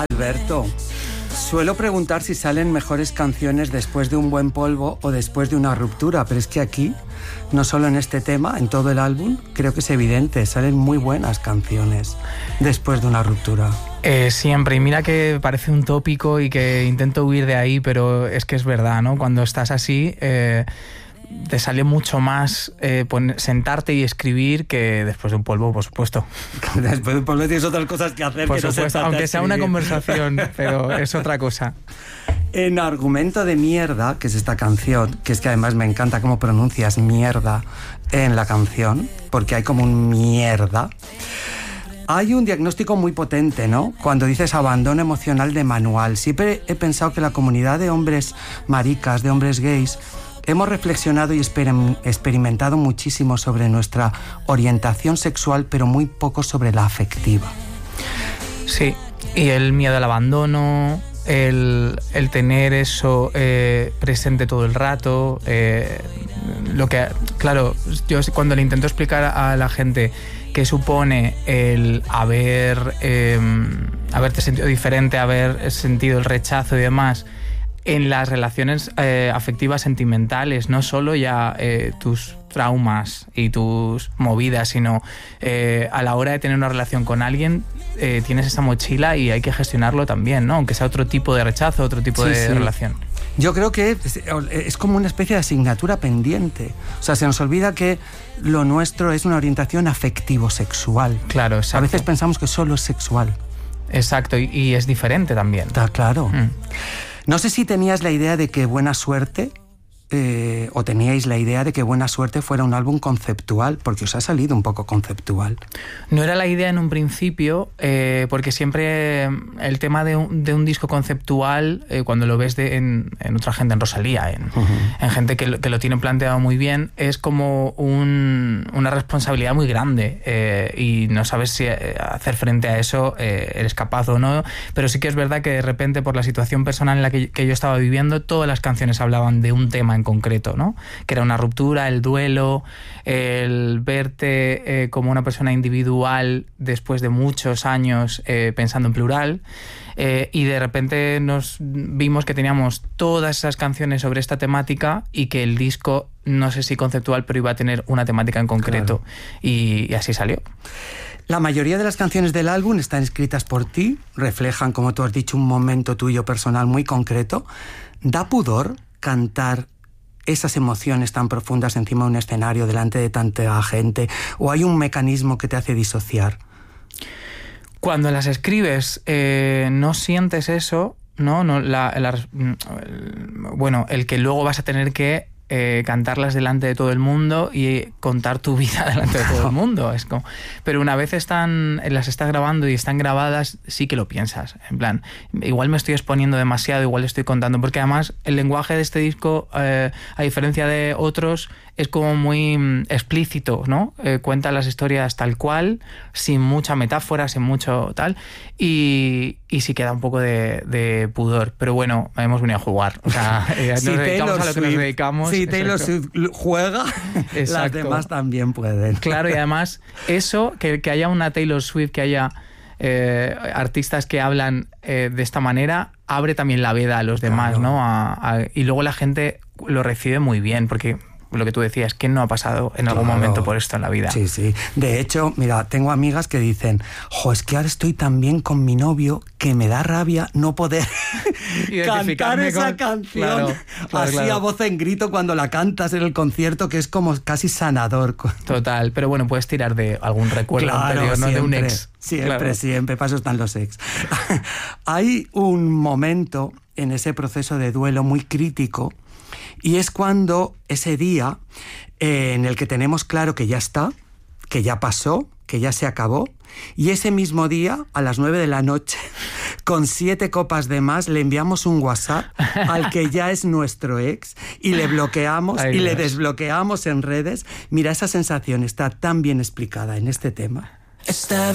Alberto, suelo preguntar si salen mejores canciones después de un buen polvo o después de una ruptura, pero es que aquí, no solo en este tema, en todo el álbum, creo que es evidente, salen muy buenas canciones después de una ruptura. Siempre, y mira que parece un tópico y que intento huir de ahí, pero es que es verdad, ¿no? Cuando estás así, te sale mucho más sentarte y escribir que después de un polvo, por supuesto. Después de un polvo tienes otras cosas que hacer. Por que supuesto, no aunque sea una conversación, pero es otra cosa. En Argumento de Mierda, que es esta canción, que es que además me encanta cómo pronuncias mierda en la canción, porque hay como un mierda. Hay un diagnóstico muy potente, ¿no? Cuando dices abandono emocional de manual. Siempre he pensado que la comunidad de hombres maricas, de hombres gays, hemos reflexionado y experimentado muchísimo sobre nuestra orientación sexual, pero muy poco sobre la afectiva. Sí, y el miedo al abandono, el tener eso presente todo el rato, lo que, claro, yo cuando le intento explicar a la gente qué supone el haberte sentido diferente, haber sentido el rechazo y demás en las relaciones afectivas sentimentales, no solo ya tus traumas y tus movidas, sino a la hora de tener una relación con alguien, tienes esa mochila y hay que gestionarlo también, ¿no? Aunque sea otro tipo de rechazo, otro tipo de relación. Yo creo que es como una especie de asignatura pendiente. O sea, se nos olvida que lo nuestro es una orientación afectivo-sexual. Claro, exacto. A veces pensamos que solo es sexual. Exacto, y es diferente también. Está claro. No sé si tenías la idea de que Buena Suerte, o teníais la idea de que Buena Suerte fuera un álbum conceptual, porque os ha salido un poco conceptual. No era la idea en un principio, porque siempre el tema de un disco conceptual, cuando lo ves en otra gente, en Rosalía, en gente que lo tiene planteado muy bien, es como una responsabilidad muy grande, y no sabes si hacer frente a eso eres capaz o no, pero sí que es verdad que de repente, por la situación personal en la que yo estaba viviendo, todas las canciones hablaban de un tema en concreto, ¿no? Que era una ruptura, el duelo, el verte como una persona individual después de muchos años pensando en plural, y de repente nos vimos que teníamos todas esas canciones sobre esta temática y que el disco, no sé si conceptual, pero iba a tener una temática en concreto. Claro. Y así salió. La mayoría de las canciones del álbum están escritas por ti, reflejan, como tú has dicho, un momento tuyo personal muy concreto. ¿Da pudor cantar esas emociones tan profundas encima de un escenario delante de tanta gente? ¿O hay un mecanismo que te hace disociar? Cuando las escribes no sientes eso, ¿no? Bueno, el que luego vas a tener que cantarlas delante de todo el mundo y contar tu vida delante de todo el mundo. Es como, pero una vez las estás grabando y están grabadas, sí que lo piensas. En plan, igual me estoy exponiendo demasiado, igual estoy contando, porque además el lenguaje de este disco, a diferencia de otros, es como muy explícito, ¿no? Cuenta las historias tal cual, sin mucha metáfora, sin mucho tal, y sí queda un poco de pudor. Pero bueno, hemos venido a jugar. O sea, nos dedicamos a lo que nos dedicamos. Si Taylor Swift juega, las demás también pueden. Claro, y además eso, que haya una Taylor Swift, que haya artistas que hablan de esta manera, abre también la veda a los demás, claro, ¿no? Y luego la gente lo recibe muy bien, porque lo que tú decías, ¿quién no ha pasado en algún momento por esto en la vida? Sí, sí. De hecho, mira, tengo amigas que dicen, es que ahora estoy tan bien con mi novio que me da rabia no poder cantar esa canción así a voz en grito cuando la cantas en el concierto, que es como casi sanador. Total, pero bueno, puedes tirar de algún recuerdo anterior, ¿no? De un ex. Siempre, para eso están los ex. Hay un momento en ese proceso de duelo muy crítico, y es cuando ese día en el que tenemos claro que ya está, que ya pasó, que ya se acabó, y ese mismo día, a las 9 de la noche, con 7 copas de más, le enviamos un WhatsApp al que ya es nuestro ex y le bloqueamos y le desbloqueamos en redes. Mira, esa sensación está tan bien explicada en este tema.